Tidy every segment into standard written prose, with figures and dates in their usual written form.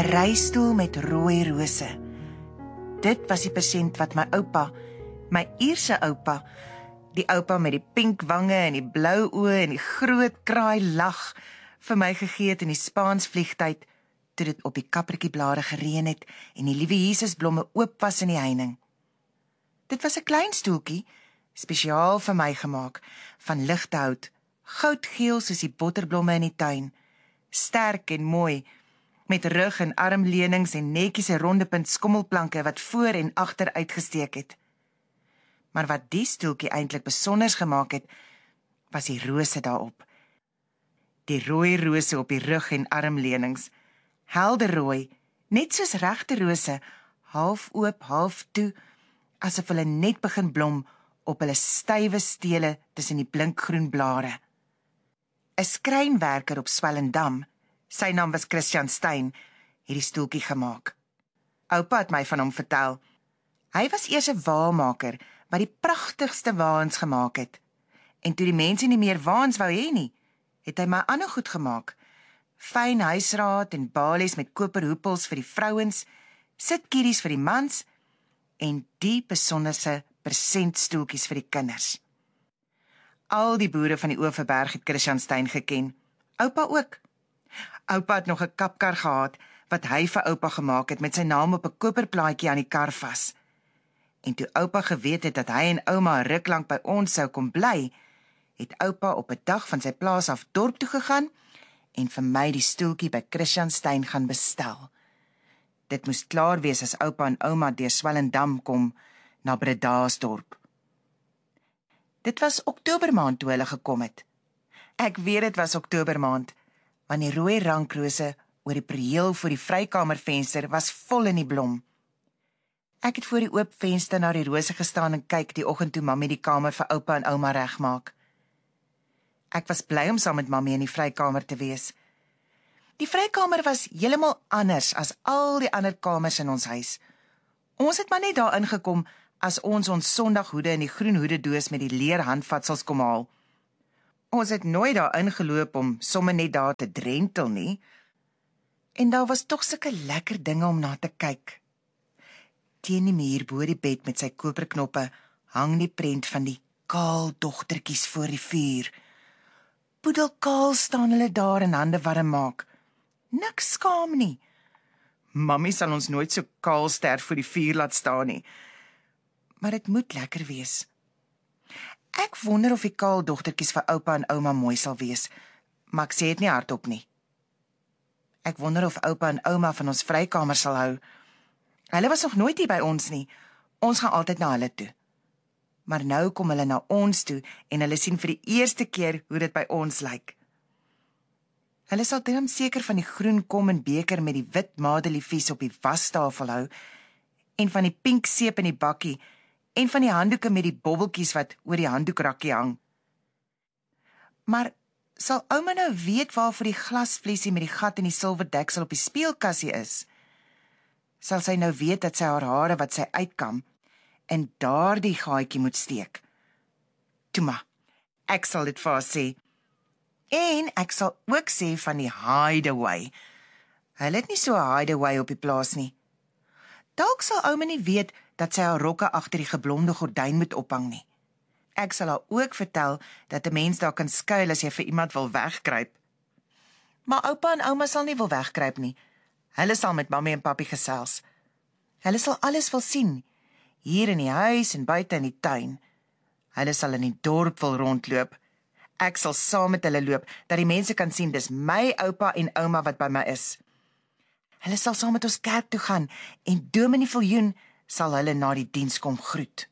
'n reistoel met rooi rose. Dit was die persent wat my oupa, my Ierse oupa, die oupa met die pink wange en die blou oë en die groot kraai lag, vir my gegee het in die Spaans vliegtyd, toe dit op die kaprikieblare gereën het en die liewe Jesusblomme oop was in die heining. Dit was 'n klein stoeltjie, spesiaal vir my gemaak, van ligte hout, goudgeel soos die botterblomme in die tuin, sterk en mooi, met rug en armlenings en netjies 'n rondepunt skommelplanke wat voor en agter uitgesteek het. Maar wat die stoeltjie eintlik besonders gemaak het, was die rose daarop. Die rooi rose op die rug en armlenings, helder rooi, net soos regte rose, half oop, half toe, asof hulle net begin blom op hulle stywe stele tussen die blinkgroen blare. 'n Skrynwerker op Swellendam, sy naam was Christian Stein, het die stoeltjie gemaak. Oupa het my van hom vertel. Hy was eers 'n waamaker wat die pragtigste waans gemaak het. En toe die mense nie meer waans wou hê nie, het hy my ander goed gemaak. Fyn huisraad en balies met koperhoepels vir die vrouens, sitkieries vir die mans en die besonderse persentstoeltjies vir die kinders. Al die boere van die Oeverberg het Christian Stein geken. Oupa ook. Oupa het nog 'n kapkar gehad wat hy vir oupa gemaak het met sy naam op 'n koperplaatjie aan die kar vas. En toe oupa geweet het dat hy en ouma 'n ruk lank by ons sou kom bly, het oupa op 'n dag van sy plaas af dorp toe gegaan en vir my die stoeltjie by Christian Stein gaan bestel. Dit moes klaar wees as oupa en ouma deur Swellendam kom na Bredasdorp. Dit was Oktobermaand toe hulle gekom het. Ek weet dit was Oktobermaand, want die rooi rankrose oor die prieel voor die vrykamervenster was vol in die blom. Ek het voor die oop venster na die rose gestaan en kyk die oggend toe Mamy die kamer vir oupa en ouma regmaak. Ek was bly om saam met Mamy in die vrykamer te wees. Die vrykamer was heeltemal anders as al die ander kamers in ons huis. Ons het maar net daar ingekom as ons Sondaghoede in die groen hoededoos met die leer handvatsels kom haal. Ons het nooit daar ingeloop om sommer net daar te drentel nie. En daar was tog sulke lekker dinge om na te kyk. Teen die muur bo die bed met sy koperknoppe hang die prent van die kaal dogtertjies voor die vuur. Poedelkaal staan hulle daar en hande warm maak. Niks skaam nie. Mamy sal ons nooit so kaal sterf voor die vuur laat staan nie. Maar dit moet lekker wees. Ek wonder of die kaal dogtertjies vir oupa en ouma mooi sal wees, maar ek sê dit nie hardop nie. Ek wonder of oupa en ouma van ons vrykamer sal hou. Hulle was nog nooit hier by ons nie. Ons gaan altyd na hulle toe. Maar nou kom hulle na ons toe en hulle sien vir die eerste keer hoe dit by ons lyk. Hulle sal darm seker van die groen kom en beker met die wit madeliefies op die wastafel hou en van die pink seep in die bakkie en van die handdoeke met die bobbeltjies wat oor die handdoekrakkie hang. Maar sal ouma nou weet waarvoor die glasflesie met die gat en die silwer deksel op die speelkassie is? Sal sy nou weet dat sy haar hare wat sy uitkam en daardie gaatjie moet steek? Toe maar, ek sal dit vir haar sê. En ek sal ook sê van die hideaway. Hulle het nie so 'n hideaway op die plaas nie. Dalk sal ouma nie weet dat sy haar rokke agter die geblomde gordyn moet ophang nie. Ek sal haar ook vertel dat 'n mens daar kan skuil as jy vir iemand wil wegkruip. Maar oupa en ouma sal nie wil wegkruip nie. Hulle sal met Mamy en papi gesels. Hulle sal alles wil sien, hier in die huis en buite in die tuin. Hulle sal in die dorp wil rondloop. Ek sal saam met hulle loop, dat die mense kan sien dis my oupa en ouma wat by my is. Hulle sal saam met ons kerk toe gaan en Dominee Viljoen sal hulle na die diens kom groet.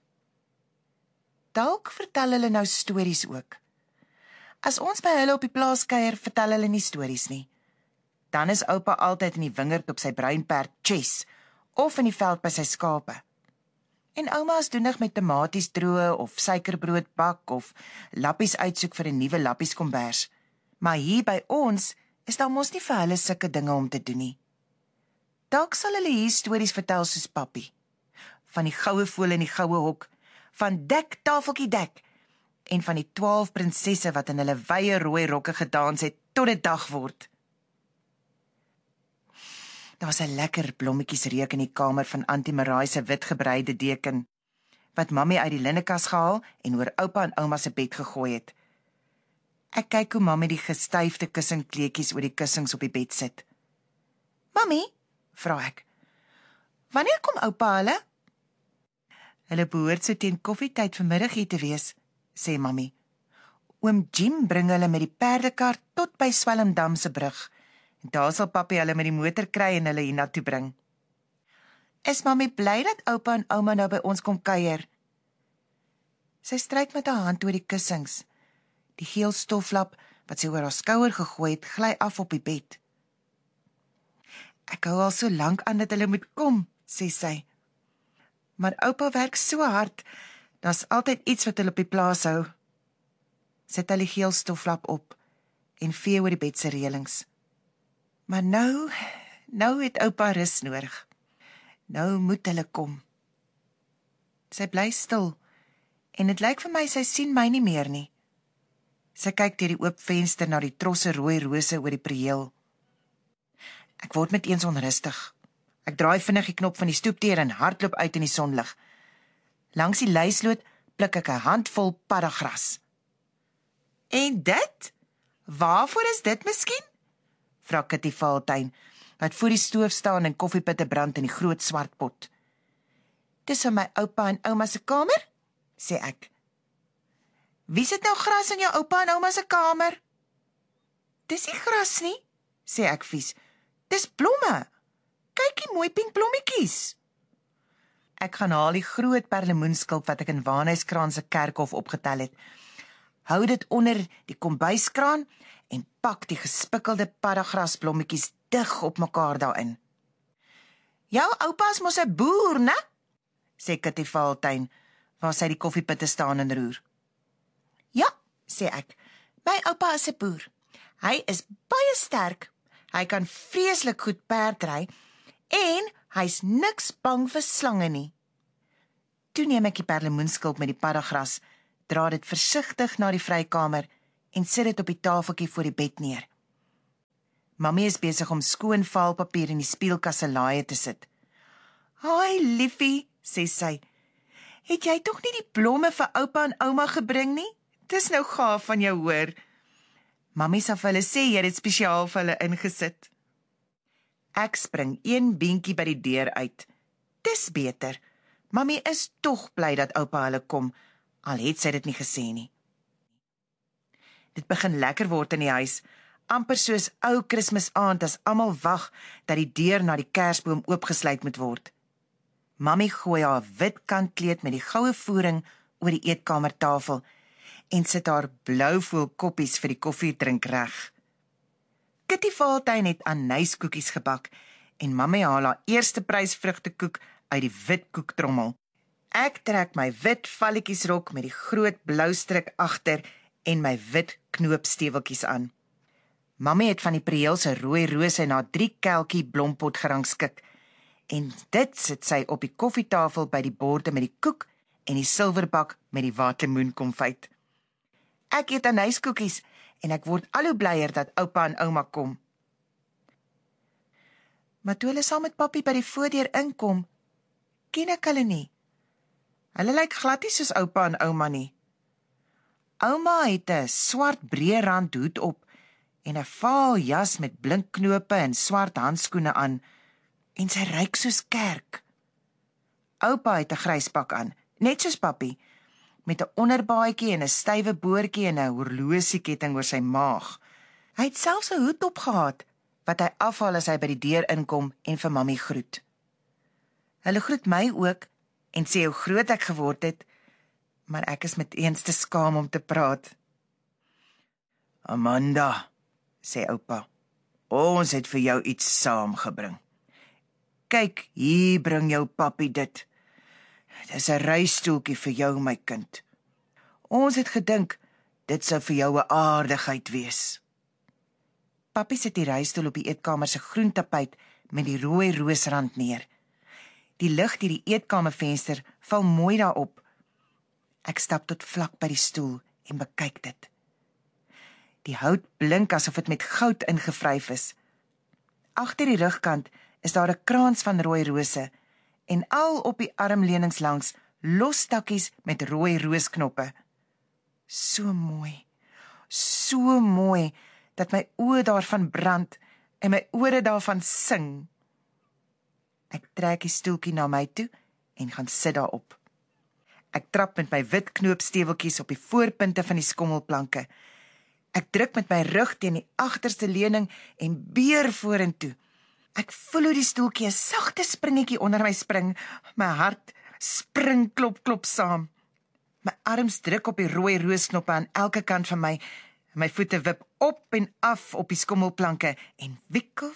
Dalk vertel hulle nou stories ook. As ons by hulle op die plaas kuier, vertel hulle nie stories nie. Dan is oupa altyd in die wingerd op sy bruinperd Chess of in die veld by sy skape. En ouma is doenig met tomaties droë of suikerbrood bak of lappies uitsoek vir 'n nuwe lappies kombers. Maar hier by ons is daar mos nie vir hulle sulke dinge om te doen nie. Dalk sal hulle hier stories vertel soos papi. Van die goue voël in die goue hok, van dek tafeltjie dek en van die 12 prinsesse wat in hulle wye rooi rokke gedans het tot dit dag word. Daar's 'n lekker blommetjiesreuk in die kamer van Auntie Maraai se witgebreide deken, wat Mamy uit die linnekas gehaal en oor oupa en ouma se bed gegooi het. Ek kyk hoe Mamy die gestyfde kussenkleedjies oor die kussings op die bed sit. Mamy, vra ek, wanneer kom oupa hulle? Hulle behoort so teen koffietyd vanmiddag hier te wees, sê Mamy. Oom Jim bring hulle met die perdekar tot by Swellendam se brug. Daar sal papi hulle met die motor kry en hulle hiernatoe bring. Is Mamy bly dat oupa en ouma nou by ons kom kuier? Sy stryk met haar hand oor die kussings. Die geel stoflap wat sy oor haar skouer gegooi het, gly af op die bed. Ek hou al so lank aan dat hulle moet kom, sê sy. Maar oupa werk so hard, daar's altyd iets wat hulle op die plaas hou. Sy tel die geel stoflap op en vee oor die bed se reëlings. Maar nou het oupa rus nodig. Nou moet hulle kom. Sy bly stil, en dit lyk vir my sy sien my nie meer nie. Sy kyk deur die oop venster na die trosse rooi rose oor die prieel. Ek word meteens onrustig. Ek draai vinnig die knop van die stoepdeur en hardloop uit in die sonlig. Langs die leisloot pluk ek 'n handvol paddagras. En dit? Waarvoor is dit miskien? Vra Kitty Valtuin, wat voor die stoof staan en koffiepitte brand in die groot swart pot. Dis in my oupa en ouma se kamer, sê ek. Wie sit nou gras in jou oupa en ouma se kamer? Dis nie gras nie, sê ek vies. Dis blomme. Kyk die mooi pink blommetjies. Ek gaan haal die groot perlemoenskulp wat ek in Waanhuiskraan se kerkhof opgetel het. Hou dit onder die kombuiskraan en pak die gespikkelde paddagrasblommetjies dig op mekaar daarin. Jou oupa is mos 'n boer, né? Sê Kitty Valtuin, waar sy die koffiepitte staan en roer. Ja, sê ek, my oupa is 'n boer. Hy is baie sterk. Hy kan vreeslik goed perdry en hy's niks bang vir slange nie. Toe neem ek die perlemoenskulp met die paddagras, dra dit versigtig na die vrykamer en sit dit op die tafeltjie voor die bed neer. Mamy is besig om skoon vaalpapier in die spieelkas se laaie te sit. "Haai, liefie," sê sy. "Het jy tog nie die blomme vir oupa en ouma gebring nie? Dis nou gaaf van jou, hoor." Mamy sal vir hulle sê jy het dit spesiaal vir hulle ingesit. Ek spring een beentjie by die deur uit. Dis beter. Mamy is tog bly dat oupa hulle kom, al het sy dit nie gesê nie. Dit begin lekker word in die huis, amper soos ou Kersfeesaand as almal wag dat die deur na die kersboom oopgesluit moet word. Mamy gooi haar wit kantkleed met die goue voering oor die eetkamertafel en sit haar blou voelkoppies vir die koffiedrink reg. Kitty Valtuin het anyskoekies gebak en Mamy haal haar eerste prysvrugtekoek uit die wit koektrommel. Ek trek my wit valletjiesrok met die groot blou strik agter en my wit knoopsteeweltjies aan. Mamy het van die prieel se rooi rose na 3 kelkie blompot gerangskik en dit sit sy op die koffietafel by die borde met die koek en die silverbak met die waterlemoenkonfyt. Ek eet anyskoekies en ek word al hoe blyer dat oupa en ouma kom. Maar toe hulle saam met papi by die voordeur inkom, ken ek hulle nie. Hulle lyk glad nie soos oupa en ouma nie. Ouma het 'n swart breë rand hoed op en 'n vaal jas met blinkknope en swart handskoene aan en sy ryk soos kerk. Oupa het 'n grys pak aan, net soos papi, met 'n onderbaadjie en 'n stywe boortjie en 'n horlosieketting oor sy maag. Hy het selfs 'n hoed opgehad wat hy afhaal as hy by die deur inkom en vir Mamy groet. Hulle groet my ook en sê hoe groot ek geword het, maar ek is meteens te skaam om te praat. Amanda, sê oupa, ons het vir jou iets saamgebring. Kyk, hier bring jou papi dit. Dis 'n reistoeltjie vir jou, my kind. Ons het gedink, dit sou vir jou 'n aardigheid wees. Papi sit die reistoel op die eetkamer se groen tapuit met die rooi roosrand neer. Die lig deur die eetkamervenster val mooi daarop. Ek stap tot vlak by die stoel en bekyk dit. Die hout blink asof dit met goud ingevryf is. Agter die rugkant is daar 'n kraans van rooi rose en al op die armleunings langs los takkies met rooi roosknoppe. So mooi, dat my oë daarvan brand en my ore daarvan sing. Ek trek die stoeltjie na my toe en gaan sit daarop. Ek trap met my wit knoopsteeweltjies op die voorpunte van die skommelplanke. Ek druk met my rug teen die agterste leuning en beer vorentoe. Ek voel hoe die stoeltjie 'n sagte springetjie onder my spring. My hart spring klop saam. My arms druk op die rooi roosknoppe aan elke kant van my. My voete wip op en af op die skommelplanke en wikkel,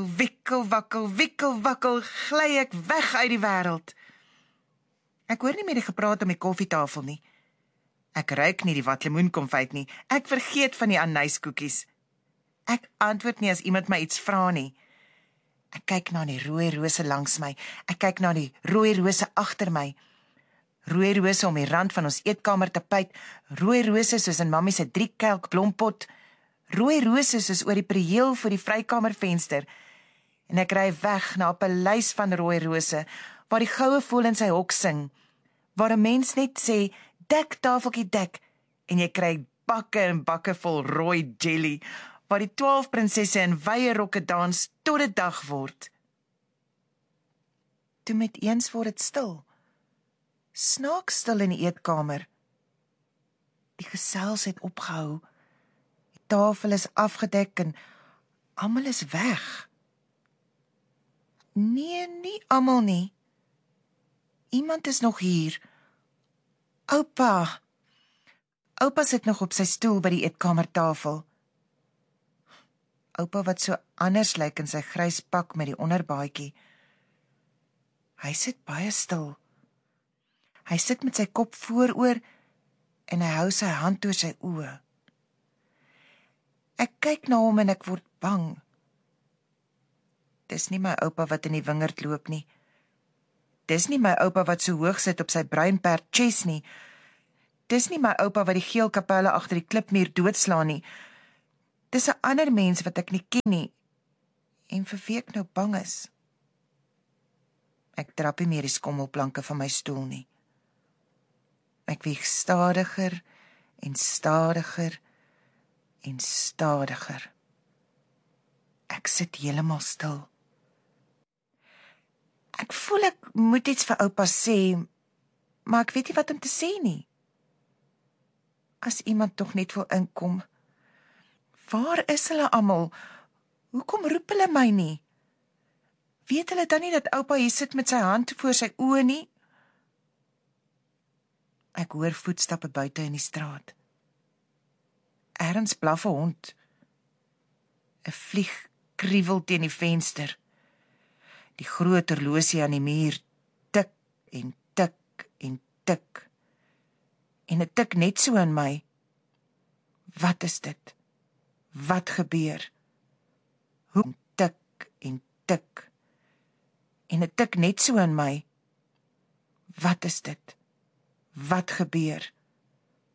wakkel, gly ek weg uit die wêreld. Ek hoor nie meer die gepraat om die koffietafel nie. Ek ruik nie die watlemoenkonfyt nie. Ek vergeet van die anyskoekies. Ek antwoord nie as iemand my iets vra nie. Ek kyk na die rooi rose langs my. Ek kyk na die rooi rose agter my. Rooi rose om die rand van ons eetkamer tapijt. Rooi rose soos in mammie se 3-kelk blompot. Rooi rose soos oor die prieel voor die vrykamervenster. En ek ry weg na 'n paleis van rooi rose, waar die goue voël in sy hok sing, waar 'n mens net sê, dek tafeltjie dek, en jy kry bakke en bakke vol rooi jelly, waar die 12 prinsesse in wye rokke dans tot dit dag word. Toe met eens word dit stil. Snaaks stil in die eetkamer. Die gesels het opgehou. Die tafel is afgedek en almal is weg. Nee, nie almal nie. Iemand is nog hier. Oupa. Oupa sit nog op sy stoel by die eetkamertafel. Oupa wat so anders lyk in sy grys pak met die onderbaadjie. Hy sit baie stil. Hy sit met sy kop vooroor en hy hou sy hand oor sy oë. Ek kyk na hom en ek word bang. Dis nie my oupa wat in die wingerd loop nie. Dis nie my oupa wat so hoog sit op sy bruin perd Chess nie. Dis nie my oupa wat die geel kapelle agter die klipmuur doodslaan nie. Dis 'n ander mens wat ek nie ken nie en vir wie ek nou bang is. Ek trap nie meer die skommelplanke van my stoel nie. Ek wieg stadiger en stadiger en stadiger. Ek sit heeltemal stil. Ek voel ek moet iets vir oupa sê, maar ek weet nie wat om te sê nie. As iemand tog net wil inkom. Waar is hulle almal? Hoekom roep hulle my nie? Weet hulle dan nie dat oupa hier sit met sy hand voor sy oë nie? Ek hoor voetstappe buite in die straat. Ergens blaf 'n hond. 'n Vlieg kriewel teen die venster. Die groot horlosie aan die muur tik en tik en tik. En dit tik net so in my. Wat is dit? Wat gebeur? Hoe tik en tik. En dit tik net so in my. Wat is dit? Wat gebeur?